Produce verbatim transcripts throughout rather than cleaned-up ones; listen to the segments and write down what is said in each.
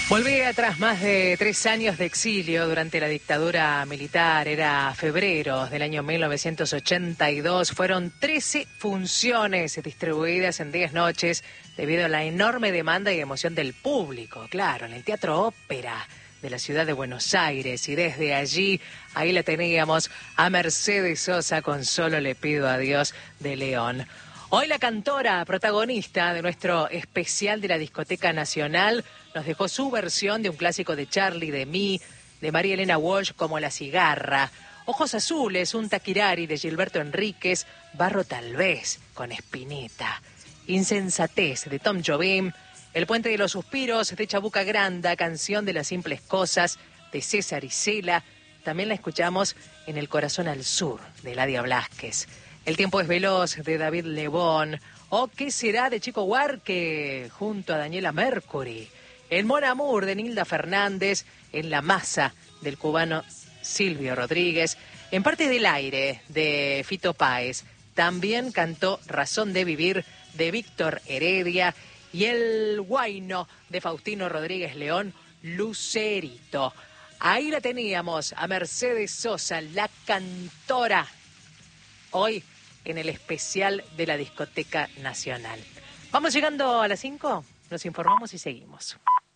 Volví tras más de tres años de exilio durante la dictadura militar. Era febrero del año mil novecientos ochenta y dos. Fueron trece funciones distribuidas en diez noches debido a la enorme demanda y emoción del público. Claro, en el Teatro Ópera de la ciudad de Buenos Aires. Y desde allí, ahí la teníamos a Mercedes Sosa con Solo le pido a Dios de León. Hoy la cantora protagonista de nuestro especial de la Discoteca Nacional nos dejó su versión de un clásico de Charly, de mí, de María Elena Walsh, como La Cigarra. Ojos Azules, un taquirari de Gilberto Enríquez, Barro tal vez, con Spinetta. Insensatez, de Tom Jobim, El puente de los suspiros, de Chabuca Granda, Canción de las simples cosas, de César Isela. También la escuchamos en El corazón al sur, de Ladia Blasquez. El tiempo es veloz, de David Lebón. O ¿Qué será?, de Chico Huarque, junto a Daniela Mercury. El Mon Amour, de Nilda Fernández. En La masa, del cubano Silvio Rodríguez. En Parte del aire, de Fito Páez. También cantó Razón de vivir, de Víctor Heredia. Y El Huayno, de Faustino Rodríguez León, Lucerito. Ahí la teníamos, a Mercedes Sosa, la cantora. Hoy en el especial de la Discoteca Nacional. Vamos llegando a las cinco, nos informamos y seguimos.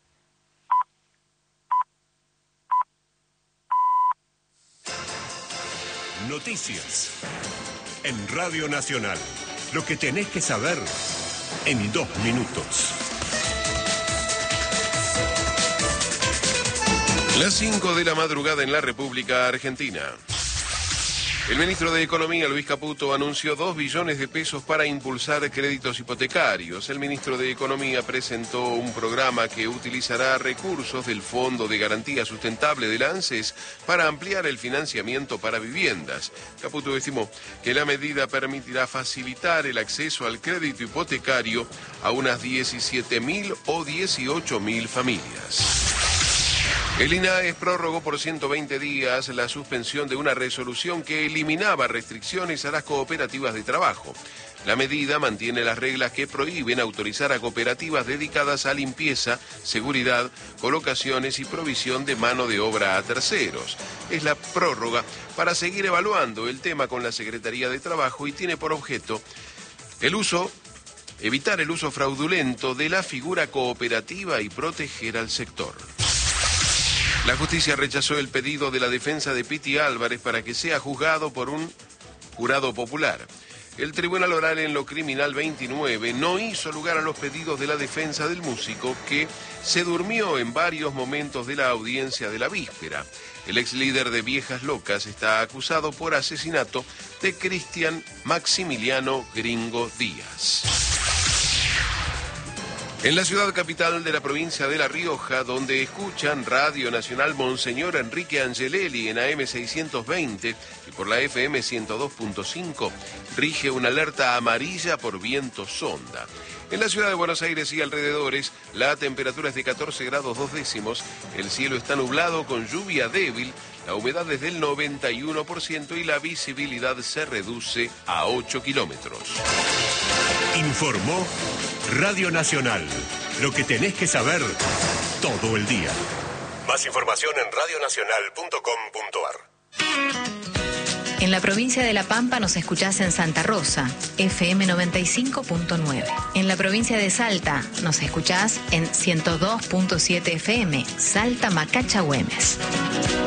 Noticias en Radio Nacional. Lo que tenés que saber en dos minutos. Las cinco de la madrugada en la República Argentina. El ministro de Economía, Luis Caputo, anunció dos billones de pesos para impulsar créditos hipotecarios. El ministro de Economía presentó un programa que utilizará recursos del Fondo de Garantía Sustentable del ANSES para ampliar el financiamiento para viviendas. Caputo estimó que la medida permitirá facilitar el acceso al crédito hipotecario a unas diecisiete mil o dieciocho mil familias. El INAES prorrogó por ciento veinte días la suspensión de una resolución que eliminaba restricciones a las cooperativas de trabajo. La medida mantiene las reglas que prohíben autorizar a cooperativas dedicadas a limpieza, seguridad, colocaciones y provisión de mano de obra a terceros. Es la prórroga para seguir evaluando el tema con la Secretaría de Trabajo y tiene por objeto el uso, evitar el uso fraudulento de la figura cooperativa y proteger al sector. La justicia rechazó el pedido de la defensa de Piti Álvarez para que sea juzgado por un jurado popular. El Tribunal Oral en lo Criminal veintinueve no hizo lugar a los pedidos de la defensa del músico, que se durmió en varios momentos de la audiencia de la víspera. El ex líder de Viejas Locas está acusado por asesinato de Cristian Maximiliano Gringo Díaz. En la ciudad capital de la provincia de La Rioja, donde escuchan Radio Nacional Monseñor Enrique Angelelli en A M seiscientos veinte y por la F M ciento dos punto cinco, rige una alerta amarilla por viento sonda. En la ciudad de Buenos Aires y alrededores, la temperatura es de catorce grados dos décimos, el cielo está nublado con lluvia débil, la humedad es del noventa y uno por ciento y la visibilidad se reduce a ocho kilómetros. Informó Radio Nacional. Lo que tenés que saber todo el día. Más información en radio nacional punto com punto ar. En la provincia de La Pampa nos escuchás en Santa Rosa, F M noventa y cinco punto nueve. En la provincia de Salta nos escuchás en ciento dos punto siete F M, Salta Macacha Güemes.